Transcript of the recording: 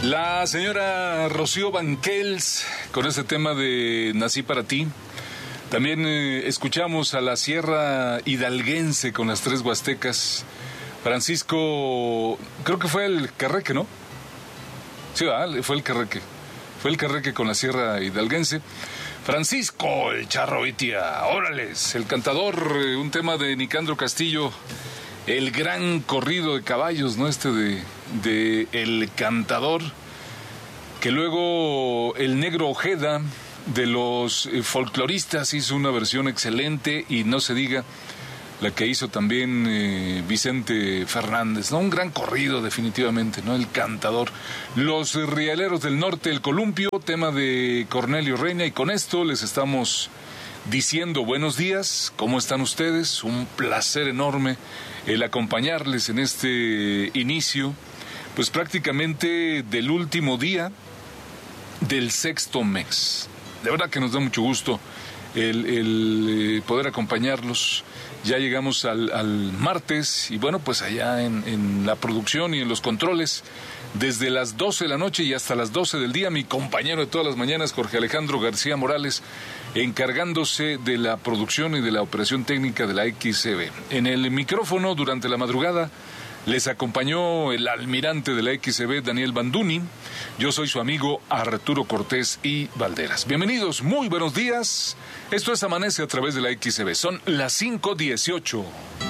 La señora Rocío Banquels con ese tema de Nací para ti. También escuchamos a la Sierra Hidalguense con las Tres Huastecas. Francisco, creo que fue el Carreque, ¿no? Sí, fue el Carreque. Fue el Carreque con la Sierra Hidalguense. Francisco, el Charro Itia, órales, el cantador, un tema de Nicandro Castillo, el gran corrido de caballos, ¿no? De El Cantador, que luego el Negro Ojeda, de los folcloristas, hizo una versión excelente, y no se diga la que hizo también Vicente Fernández, ¿no? Un gran corrido definitivamente, ¿no? El Cantador. Los Rieleros del Norte, El Columpio, tema de Cornelio Reina, y con esto les estamos diciendo buenos días, ¿cómo están ustedes? Un placer enorme el acompañarles en este inicio, pues prácticamente del último día del sexto mes. De verdad que nos da mucho gusto el poder acompañarlos. Ya llegamos al martes, y bueno, pues allá en la producción y en los controles, desde las 12 de la noche y hasta las 12 del día, mi compañero de todas las mañanas, Jorge Alejandro García Morales, encargándose de la producción y de la operación técnica de la XCB. En el micrófono durante la madrugada les acompañó el almirante de la XCB, Daniel Banduni. Yo soy su amigo Arturo Cortés y Valderas. Bienvenidos, muy buenos días. Esto es Amanece a través de la XCB. Son las 5:18.